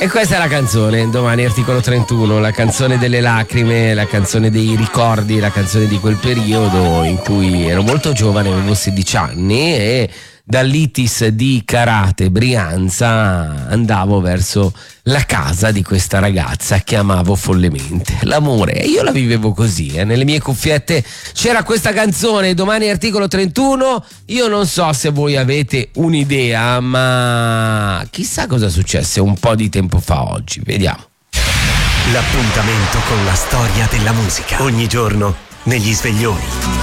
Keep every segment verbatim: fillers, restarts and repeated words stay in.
E questa è la canzone, domani articolo trentuno, la canzone delle lacrime, la canzone dei ricordi, la canzone di quel periodo in cui ero molto giovane, avevo sedici anni e dall'I T I S di Carate, Brianza, andavo verso la casa di questa ragazza che amavo follemente, l'amore. E io la vivevo così, eh. Nelle mie cuffiette c'era questa canzone, domani articolo trentuno. Io non so se voi avete un'idea, ma chissà cosa successe un po' di tempo fa oggi. Vediamo. L'appuntamento con la storia della musica, ogni giorno negli sveglioni.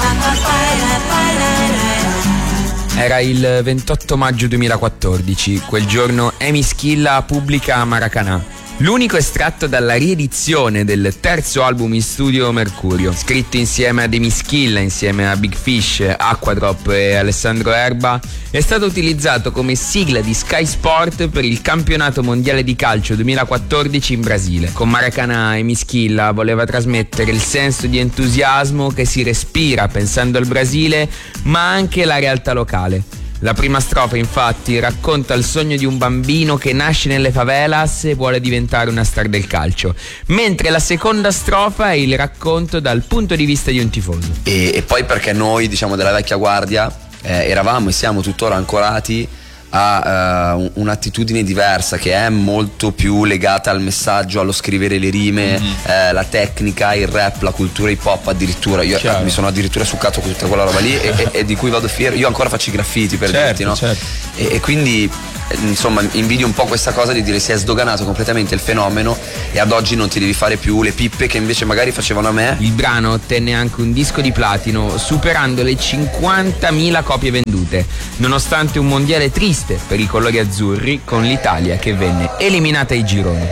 Era il ventotto maggio duemilaquattordici, quel giorno Amy Schilla pubblica Maracanã, l'unico estratto dalla riedizione del terzo album in studio Mercurio, scritto insieme ad Amy Schilla, insieme a Big Fish, Aquadrop e Alessandro Erba. È stato utilizzato come sigla di Sky Sport per il campionato mondiale di calcio duemilaquattordici in Brasile. Con Maracanã Amy Schilla voleva trasmettere il senso di entusiasmo che si respira pensando al Brasile, ma anche la realtà locale. La prima strofa infatti racconta il sogno di un bambino che nasce nelle favelas e vuole diventare una star del calcio, mentre la seconda strofa è il racconto dal punto di vista di un tifoso. E, e poi perché noi, diciamo, della vecchia guardia eh, eravamo e siamo tuttora ancorati a uh, un'attitudine diversa che è molto più legata al messaggio, allo scrivere le rime, mm-hmm. eh, la tecnica, il rap, la cultura hip hop addirittura. Io eh, mi sono addirittura succato con tutta quella roba lì e, e, e di cui vado fiero. Io ancora faccio i graffiti per certo, dirti, no? Certo. E, e quindi insomma invidio un po' questa cosa di dire si è sdoganato completamente il fenomeno e ad oggi non ti devi fare più le pippe che invece magari facevano a me. Il brano ottenne anche un disco di platino, superando le cinquantamila copie vendute, nonostante un mondiale triste per i colori azzurri, con l'Italia che venne eliminata ai gironi.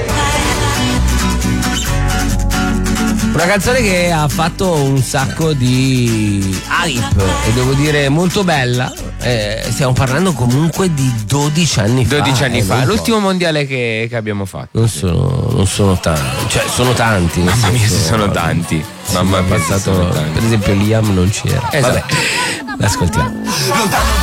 Una canzone che ha fatto un sacco di hype e devo dire molto bella. Eh, stiamo parlando comunque di dodici anni fa. dodici anni eh, fa, l'ultimo mondiale che, che abbiamo fatto. Non sono, non sono tanti, cioè sono tanti. Mamma mia, senso, sono tanti. Sì, Mamma mia, passato, sono tanti. per esempio Liam non c'era. Esatto. Vabbè, l'ascoltiamo.